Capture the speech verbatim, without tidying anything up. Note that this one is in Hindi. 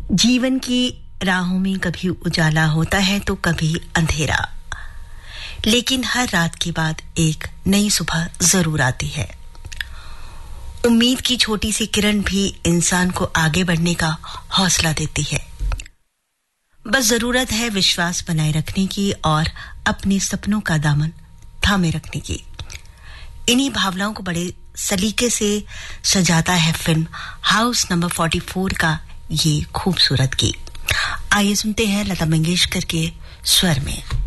जीवन की राहों में कभी उजाला होता है तो कभी अंधेरा, लेकिन हर रात के बाद एक नई सुबह जरूर आती है। उम्मीद की छोटी सी किरण भी इंसान को आगे बढ़ने का हौसला देती है। बस जरूरत है विश्वास बनाए रखने की और अपने सपनों का दामन थामे रखने की। इन्हीं भावनाओं को बड़े सलीके से सजाता है फिल्म हाउस नंबर चौवालीस का ये खूबसूरत गीत। आइए सुनते हैं लता मंगेशकर के स्वर में।